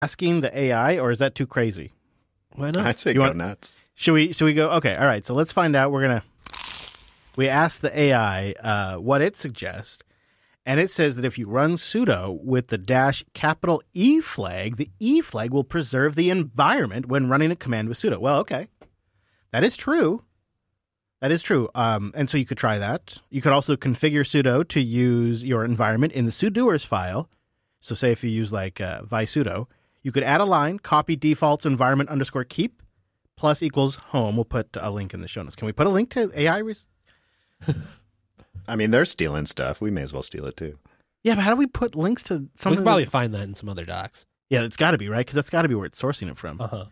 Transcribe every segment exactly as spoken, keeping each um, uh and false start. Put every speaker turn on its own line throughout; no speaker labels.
asking the A I, or is that too crazy?
Why not?
I'd say
You
go
want-
nuts.
Should we should we go? Okay, all right. So let's find out. We're gonna we asked the A I uh, what it suggests, and it says that if you run sudo with the dash capital E flag, the E flag will preserve the environment when running a command with sudo. Well, okay, that is true. That is true. Um, and so you could try that. You could also configure sudo to use your environment in the sudoers file. So say if you use like uh, visudo, you could add a line, copy default environment underscore keep, plus equals home. We'll put a link in the show notes. Can we put a link to A I? Res-
I mean, they're stealing stuff. We may as well steal it too.
yeah, but how do we put links to
We
something?
can probably
that-
find that in some other docs.
yeah, it's got to be, right? Because that's got to be where it's sourcing it from.
Uh-huh.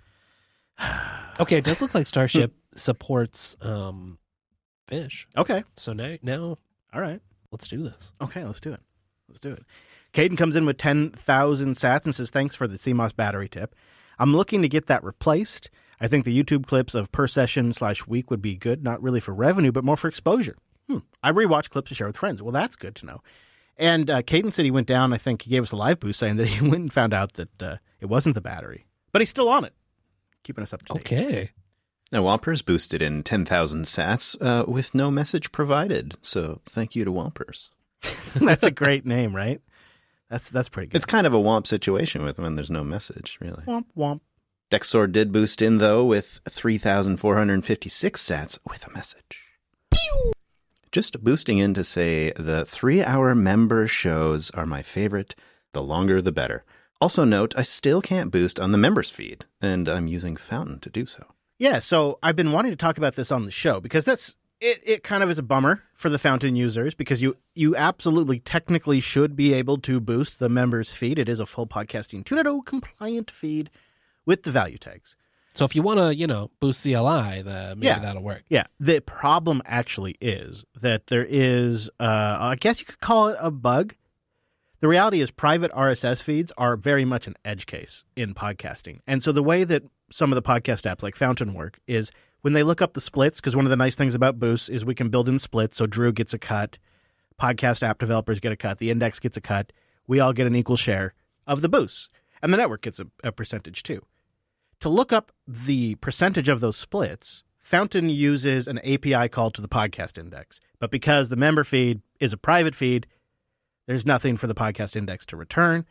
Okay, it does look like Starship supports um, fish.
Okay.
So now, now
All right.
let's do this.
Okay, let's do it. Let's do it. Caden comes in with ten thousand sats and says, thanks for the C M O S battery tip. I'm looking to get that replaced. I think the YouTube clips of per session slash week would be good, not really for revenue, but more for exposure. Hmm. I rewatch clips to share with friends. Well, that's good to know. And uh, Caden said he went down. I think he gave us a live boost saying that he went and found out that uh, it wasn't the battery. But he's still on it, keeping us up to date.
Okay.
Now, Wampers boosted in ten thousand sats uh, with no message provided. So thank you to Wampers.
That's a great name, right? That's that's pretty good.
It's kind of a Womp situation with when there's no message, really.
Womp womp.
Dexor did boost in, though, with three thousand four hundred fifty-six sats with a message. Pew! Just boosting in to say the three-hour member shows are my favorite. The longer, the better. Also note, I still can't boost on the members feed, and I'm using Fountain to do so.
Yeah, so I've been wanting to talk about this on the show because that's it. It kind of is a bummer for the Fountain users because you you absolutely technically should be able to boost the members feed. It is a full podcasting two point oh compliant feed with the value tags.
So if you want to, you know, boost C L I, the, maybe
Yeah.
that'll work.
Yeah, the problem actually is that there is, uh, I guess you could call it a bug. The reality is private R S S feeds are very much an edge case in podcasting. And so the way that some of the podcast apps like Fountain work is when they look up the splits, because one of the nice things about Boost is we can build in splits. So Drew gets a cut, podcast app developers get a cut, the index gets a cut. We all get an equal share of the boosts. And the network gets a, a percentage too. To look up the percentage of those splits, Fountain uses an A P I call to the podcast index. But because the member feed is a private feed, there's nothing for the podcast index to return.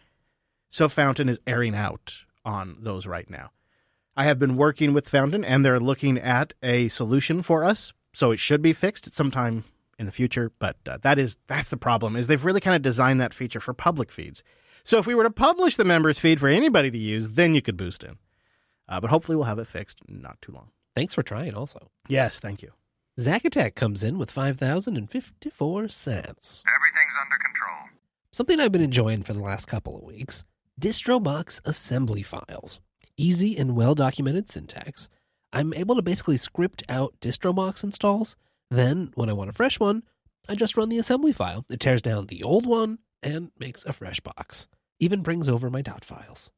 So Fountain is airing out on those right now. I have been working with Fountain, and they're looking at a solution for us. So it should be fixed at some time in the future. But uh, that is that's the problem, is they've really kind of designed that feature for public feeds. So if we were to publish the members feed for anybody to use, then you could boost in. Uh, but hopefully we'll have it fixed in not too long.
Thanks for trying also.
Yes, thank you.
Zack Attack comes in with five thousand fifty-four cents.
Everything's under control.
Something I've been enjoying for the last couple of weeks. DistroBox assembly files. Easy and well-documented syntax. I'm able to basically script out DistroBox installs. Then, when I want a fresh one, I just run the assembly file. It tears down the old one and makes a fresh box. Even brings over my dot files.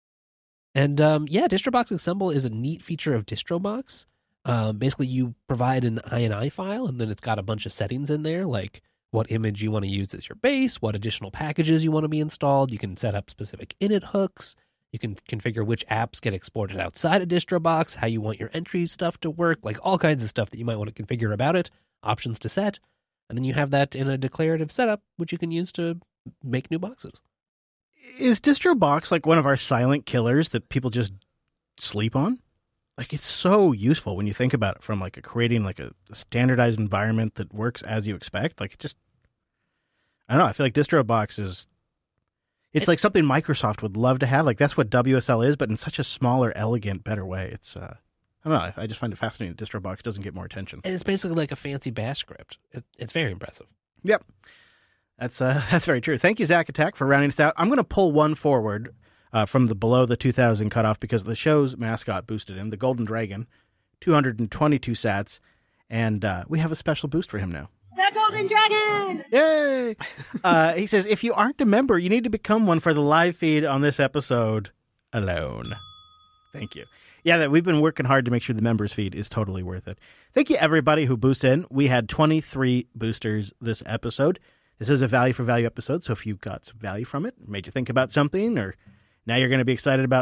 And um, yeah, DistroBox Assemble is a neat feature of DistroBox. Um, basically, you provide an I N I file, and then it's got a bunch of settings in there, like what image you want to use as your base, what additional packages you want to be installed. You can set up specific init hooks. You can configure which apps get exported outside of DistroBox, how you want your entry stuff to work, like all kinds of stuff that you might want to configure about it, options to set. And then you have that in a declarative setup, which you can use to make new boxes.
Is DistroBox like one of our silent killers that people just sleep on? Like, it's so useful when you think about it from like a creating like a, a standardized environment that works as you expect. Like, it just, I don't know. I feel like DistroBox is, it's
It-
like something Microsoft would love to have. Like, that's what W S L is, but in such a smaller, elegant, better way. It's, uh, I don't know. I, I just find it fascinating that DistroBox doesn't get more attention.
And it's basically like a fancy bash script. It, it's very impressive.
Yep. That's uh, that's very true. Thank you, Zack Attack, for rounding us out. I'm going to pull one forward uh, from the below the two thousand cutoff because the show's mascot boosted in, the Golden Dragon, two hundred twenty-two sats, and uh, we have a special boost for him now.
The Golden Dragon!
Yay! uh, he says, if you aren't a member, you need to become one for the live feed on this episode alone. Thank you. Yeah, that we've been working hard to make sure the members feed is totally worth it. Thank you, everybody who boosts in. We had twenty-three boosters this episode. This is a value for value episode, so if you got some value from it, made you think about something, or Now you're going to be excited about